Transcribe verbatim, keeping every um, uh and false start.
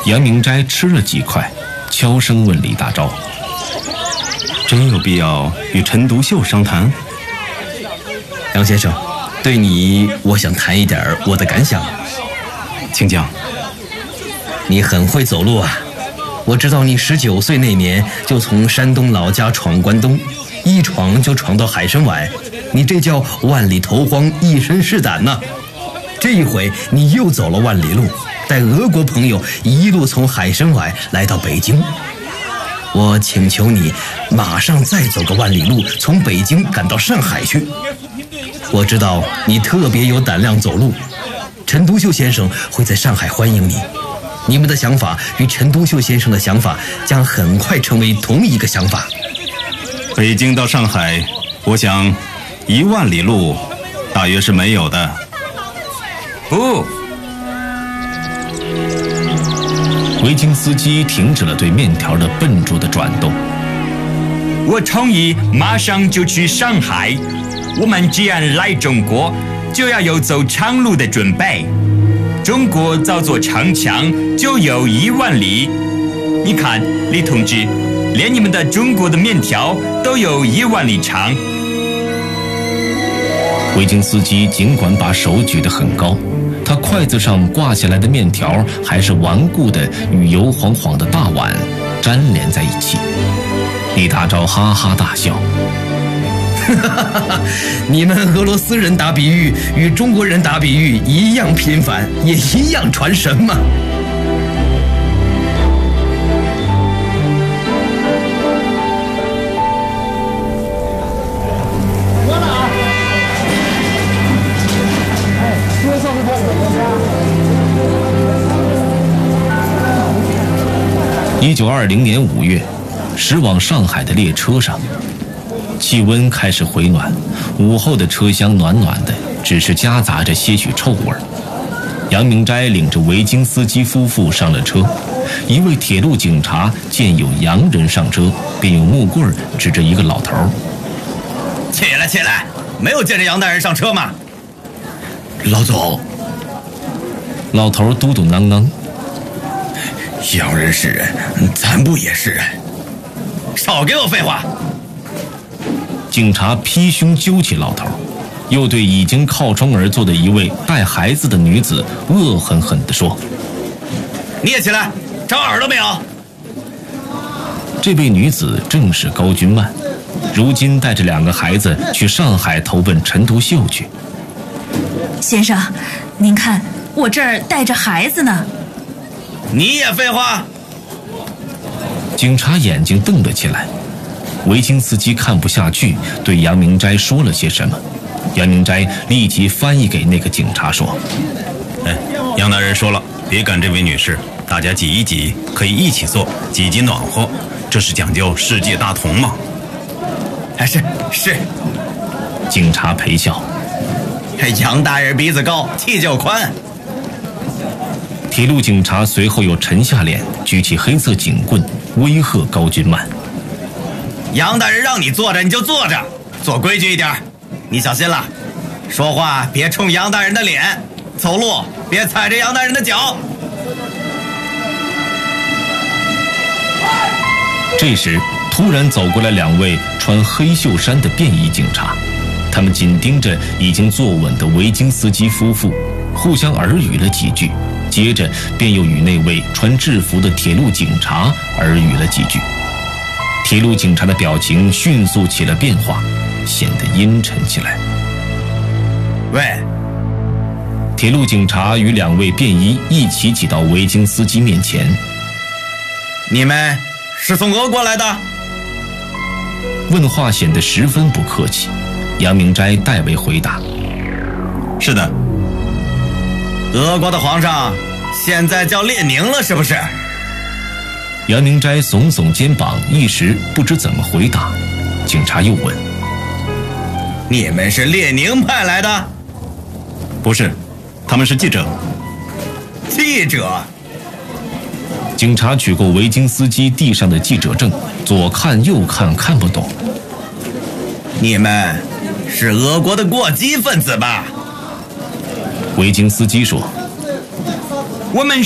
杨明斋吃了几块，悄声问李大钊：“ 真有必要与陈独秀商谈？” 杨先生，对你，我想谈一点我的感想。 请讲。 你很会走路啊！我知道你十九岁那年就从山东老家闯关东，一闯就闯到海参崴，你这叫万里投荒，一身是胆呐！这一回你又走了万里路，带俄国朋友一路从海参崴来到北京。我请求你马上再走个万里路，从北京赶到上海去。我知道你特别有胆量走路，陈独秀先生会在上海欢迎你。你们的想法与陈独秀先生的想法将很快成为同一个想法。 北京到上海，我想一万里路大约是没有的。 不， 维京斯基停止了对面条的笨拙的转动。 我同意马上就去上海。我们既然来中国，就要有走长路的准备。中国造座长墙就有一万里，你看，李同志，连你们的中国的面条都有一万里长。 维京斯基尽管把手举得很高，他筷子上挂下来的面条还是顽固的与油晃晃的大碗粘连在一起。李大钊哈哈大笑。 你们俄罗斯人打比喻与中国人打比喻一样频繁，也一样传神嘛。 一九二零年五月，驶往上海的列车上，气温开始回暖，午后的车厢暖暖的，只是夹杂着些许臭味。杨明斋领着维京斯基夫妇上了车，一位铁路警察见有洋人上车，便用木棍指着一个老头：“ 起来，起来！没有见着杨大人上车吗？” 老总， 老头嘟嘟囔囔：“ 洋人是人，咱不也是人？少给我废话！” 警察劈胸揪起老头，又对已经靠窗而坐的一位带孩子的女子恶狠狠地说：“ 你也起来，长耳朵没有？” 这位女子正是高君曼，如今带着两个孩子去上海投奔陈独秀去。 先生，您看我这儿带着孩子呢。 你也废话！ 警察眼睛瞪了起来。维京斯基看不下去，对杨明斋说了些什么。杨明斋立即翻译给那个警察说：“ 哎，杨大人说了，别赶这位女士，大家挤一挤，可以一起坐，挤挤暖和，这是讲究世界大同嘛。” 还是是。 警察陪笑。 杨大人鼻子高，气就宽。 铁路警察随后又沉下脸，举起黑色警棍，威吓高君曼：“ 杨大人让你坐着你就坐着，做规矩一点，你小心了，说话别冲杨大人的脸，走路别踩着杨大人的脚。” 这时突然走过来两位穿黑袖衫的便衣警察，他们紧盯着已经坐稳的维京斯基夫妇，互相耳语了几句，接着便又与那位穿制服的铁路警察耳语了几句。铁路警察的表情迅速起了变化，显得阴沉起来。 喂！ 铁路警察与两位便衣一起挤到维京斯基面前。 你们是从俄国来的？ 问话显得十分不客气。杨明斋代为回答：“ 是的。” 俄国的皇上现在叫列宁了，是不是？ 杨明斋耸耸肩膀，一时不知怎么回答。警察又问：“ 你们是列宁派来的？”“ 不是，他们是记者。”“ 记者？” 警察取过维京斯基地上的记者证，左看右看，看不懂。 “你们是俄国的过激分子吧？” 维京斯基说：“ 我们